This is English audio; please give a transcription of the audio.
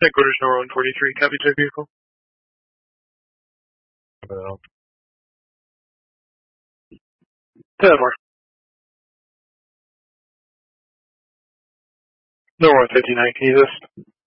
Headquarters, Nor 143, copy to vehicle. More. Nor 159, can you assist?